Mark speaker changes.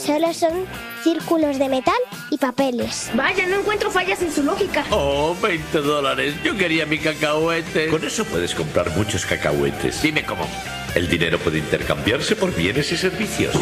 Speaker 1: Solo son círculos de metal y papeles.
Speaker 2: Vaya, no encuentro fallas en su lógica.
Speaker 3: Oh, $20. Yo quería mi cacahuete. Con eso puedes comprar muchos cacahuetes. Dime cómo. El dinero puede intercambiarse por bienes y servicios.